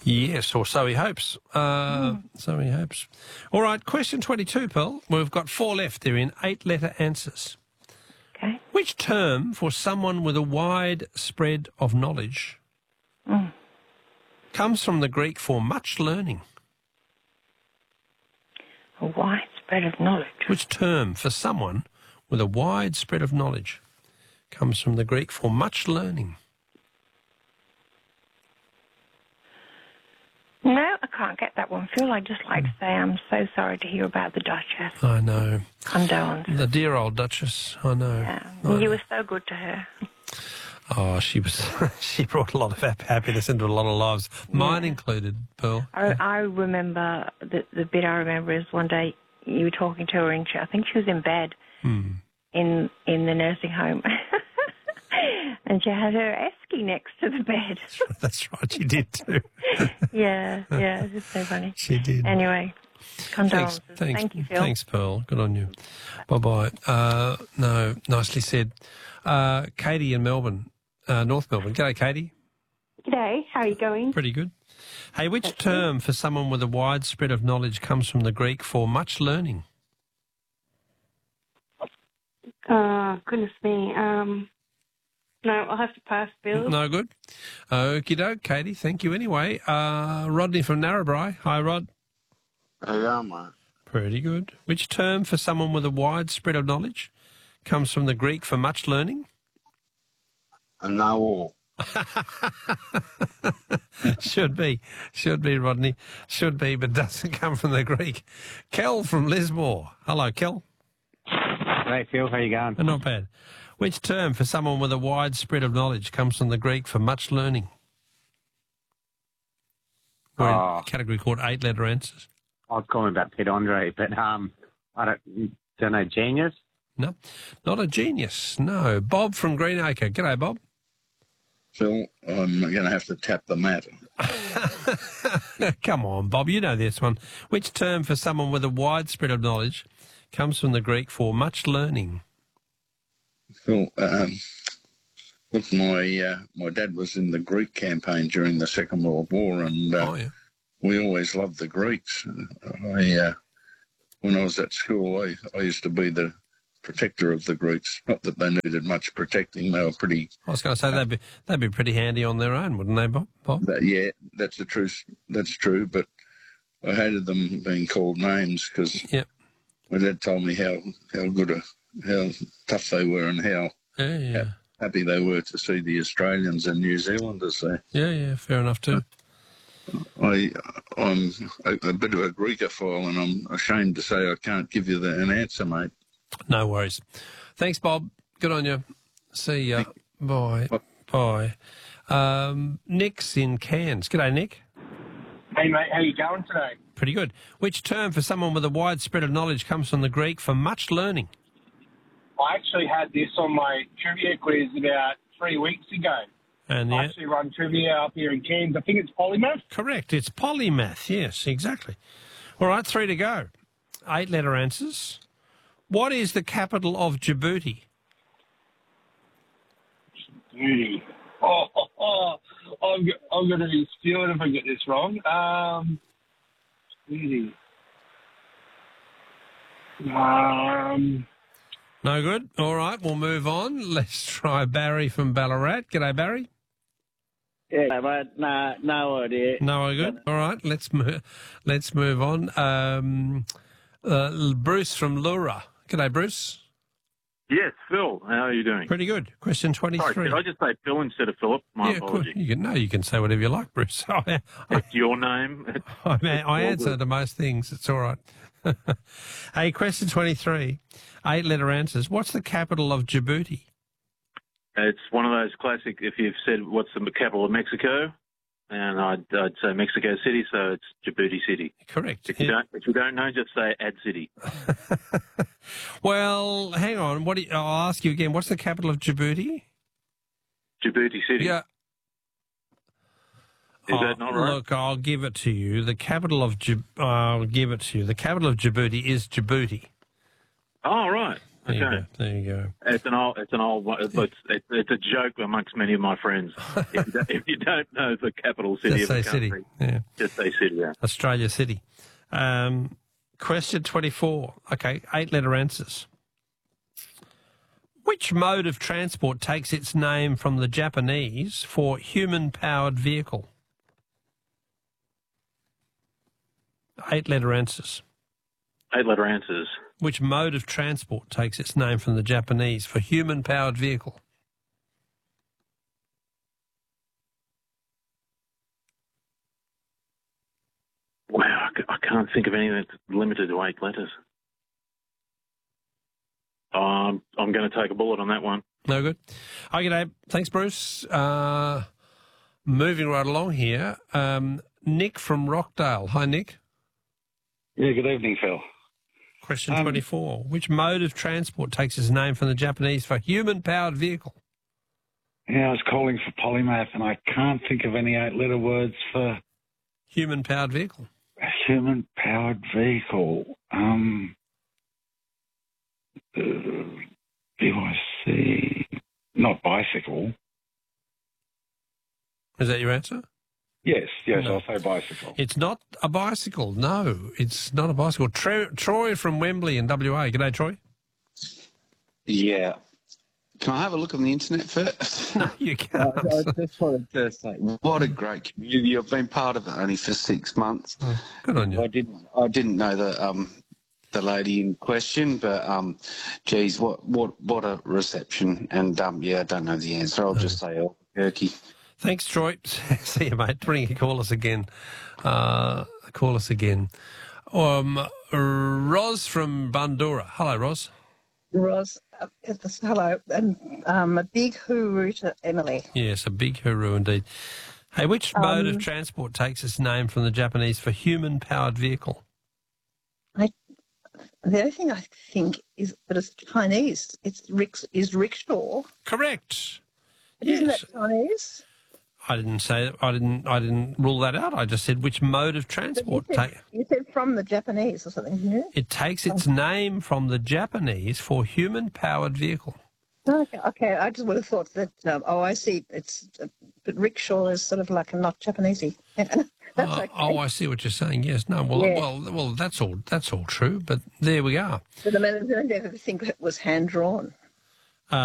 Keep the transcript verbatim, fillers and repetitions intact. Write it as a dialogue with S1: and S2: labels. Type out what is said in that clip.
S1: Yes, or so he hopes. Uh, mm. So he hopes. All right, question twenty-two, Pearl. We've got four left. They're in eight-letter answers.
S2: Okay.
S1: Which term for someone with a wide spread of knowledge
S2: mm.
S1: comes from the Greek for much learning?
S2: A wide spread of knowledge.
S1: Which term for someone with a wide spread of knowledge comes from the Greek for much learning?
S2: No, I can't get that one, Phil. I'd just like to say I'm so sorry to hear about the Duchess.
S1: I know.
S2: Condolences.
S1: The dear old Duchess, I know.
S2: Yeah.
S1: I
S2: You
S1: know.
S2: were so good to her.
S1: Oh, she was. She brought a lot of happiness into a lot of lives, mine
S2: yeah.
S1: included, Pearl.
S2: I, I remember, the, the bit I remember is one day you were talking to her, and she, I think she was in bed
S1: hmm.
S2: in, in the nursing home. And she had her esky next to the bed.
S1: That's right, she did too.
S2: yeah, yeah, it's just so funny.
S1: She did.
S2: Anyway, condolences.
S1: Thanks, thanks,
S2: Thank you, Phil.
S1: Thanks, Pearl. Good on you. Bye-bye. Uh, no, nicely said. Uh, Katie in Melbourne, uh, North Melbourne. G'day, Katie.
S3: G'day, how are you going?
S1: Pretty good. Hey, which
S3: That's
S1: term
S3: good.
S1: for someone with a wide spread of knowledge comes from the Greek for much learning?
S3: Uh, goodness me. Um, no, I'll have to pass, Bill.
S1: No good. Okie doke, Katie. Thank you anyway. Uh, Rodney from Narrabri. Hi, Rod.
S4: How you going, mate?
S1: Pretty good. Which term for someone with a wide spread of knowledge comes from the Greek for much learning?
S4: A know-all.
S1: Should be. Should be, Rodney. Should be, but doesn't come from the Greek. Kel from Lismore. Hello, Kel.
S5: Hey, Phil. How you going?
S1: Not bad. Which term for someone with a wide spread of knowledge comes from the Greek for much learning? We're in
S5: Oh.
S1: a category called eight-letter answers.
S5: I was calling about Pete Andre, but um, I don't, don't know, genius?
S1: No, not a genius. No. Bob from Greenacre. G'day, Bob.
S4: Phil, I'm going to have to tap the mat.
S1: Come on, Bob. You know this one. Which term for someone with a wide spread of knowledge comes from the Greek for much learning?
S4: Phil, um, look, my uh, my dad was in the Greek campaign during the Second World War, and uh,
S1: Oh, yeah.
S4: we always loved the Greeks. I, uh, when I was at school, I, I used to be the protector of the Greeks. Not that they needed much protecting; they were pretty.
S1: I was going to say they'd be they'd be pretty handy on their own, wouldn't they, Bob? Bob?
S4: That, yeah, that's the truth. That's true. But I hated them being called names because
S1: Yep.
S4: my dad told me how how good a how tough they were and how
S1: Yeah, yeah,
S4: happy they were to see the Australians and New Zealanders there.
S1: yeah, yeah. Fair enough too.
S4: I, I'm a, a bit of a Greekophile, and I'm ashamed to say I can't give you the, an answer, mate.
S1: No worries. Thanks, Bob. Good on you. See ya. Bye. Bye. Um, Nick's in Cairns. G'day, Nick.
S6: Hey, mate, how you going today?
S1: Pretty good. Which term for someone with a wide spread of knowledge comes from the Greek for much learning?
S6: I actually had this on my trivia quiz about three weeks ago.
S1: And the,
S6: I actually run trivia up here in Cairns. I think it's polymath.
S1: correct. It's polymath. Yes, exactly. All right, three to go. Eight-letter answers. What is the capital of Djibouti?
S6: Beauty. Oh, oh, oh. I'm, go- I'm going to be spewing if I get this wrong. Um, beauty. Um,
S1: No good. All right, we'll move on. Let's try Barry from Ballarat. G'day, Barry.
S7: Yeah, but no, no idea.
S1: No good. All right, let's move. Let's move on. Um, uh, Bruce from Lura. G'day, Bruce.
S8: Yes, Phil. How are you doing?
S1: Pretty good. Question twenty-three.
S8: Sorry, did I just say Phil instead of Philip? My
S1: yeah, cool.
S8: apology.
S1: You can, no, you can say whatever you like, Bruce. I, I,
S8: It's your name. It's,
S1: I, I
S8: all
S1: answer
S8: good.
S1: to most things. It's all right. Hey, question twenty-three. Eight-letter answers. What's the capital of Djibouti?
S8: It's one of those classic, if you've said, what's the capital of Mexico? And I'd, I'd say Mexico City, so it's Djibouti City.
S1: Correct.
S8: If you, don't, if you don't know, just say Ad City.
S1: Well, hang on. What do you, I'll ask you again. What's the capital of Djibouti?
S8: Djibouti City.
S1: Yeah.
S8: Is
S1: Oh,
S8: that not right?
S1: Look, I'll give it to you. The capital of Djib- I'll give it to you. The capital of Djibouti is Djibouti.
S8: Oh, right.
S1: There you
S8: Okay.
S1: go. There you go.
S8: It's an old, it's an old one. It's, it's, it's a joke amongst many of my friends. if, you don't, if you don't know the capital city
S1: Just
S8: of the
S1: say
S8: country,
S1: city. Yeah.
S8: just say city. Yeah.
S1: Australia City. Um, question twenty-four. Okay, eight-letter answers. Which mode of transport takes its name from the Japanese for human-powered vehicle? Eight-letter answers.
S8: Eight-letter answers.
S1: Which mode of transport takes its name from the Japanese for human-powered vehicle?
S8: Wow, I, c- I can't think of anything that's limited to eight letters. Um, I'm going to take a bullet on that one.
S1: No good. Okay, Dave. Thanks, Bruce. Uh, moving right along here. Um, Nick from Rockdale. Hi, Nick.
S9: Yeah, good evening, Phil.
S1: Question
S9: Um,
S1: twenty-four. Which mode of transport takes its name from the Japanese for human-powered vehicle?
S9: Yeah, I was calling for polymath, and I can't think of any eight-letter words for
S1: Human-powered vehicle.
S9: a human-powered vehicle. Um, uh, B Y C, not bicycle.
S1: Is that your answer?
S9: Yes, yes,
S1: No.
S9: I'll say bicycle.
S1: It's not a bicycle. No, it's not a bicycle. Tro- Troy from Wembley in W A. G'day, Troy.
S10: Yeah. Can I have a look on the internet first?
S1: No, you can't.
S10: I, I just wanted to say, what a great community. I've been part of it only for six months.
S1: Oh, good on you.
S10: I didn't I didn't know the um the lady in question, but um geez, what what what a reception. And um yeah, I don't know the answer. I'll just say Albuquerque.
S1: Thanks, Troy. See you, mate. Bring you, call us again. Uh, call us again. Um, Ros from Bandura. Hello, Ros.
S11: Ros, uh, it's- hello, and um, a big hooroo to Emily.
S1: Yes, a big hooroo indeed. Hey, which mode of
S11: Um,
S1: transport takes its name from the Japanese for human-powered vehicle?
S11: I, the only thing I think is, but it's Chinese. It's rick, is rickshaw.
S1: Correct.
S11: Isn't
S1: Yes.
S11: that Chinese?
S1: I didn't say I didn't. I didn't rule that out. I just said which mode of
S11: But you
S1: transport
S11: said,
S1: take.
S11: you said from the Japanese or something, didn't you?
S1: It takes its name from the Japanese for human-powered vehicle.
S11: Okay, okay, I just would have thought that, um, oh, I see, it's, uh, but rickshaw is sort of like a not Japanesey. That's
S1: oh,
S11: okay.
S1: oh, I see what you're saying. Yes, no. Well,
S11: Yeah.
S1: well, well. That's all. That's all true. But there we are.
S11: But I mean, I don't ever think it was hand-drawn.